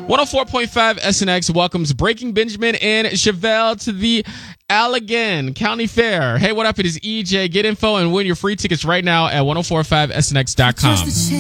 104.5 SNX welcomes Breaking Benjamin and Chevelle to the Allegan County Fair. Hey, what up? It is EJ. Get info and win your free tickets right now at 1045snx.com.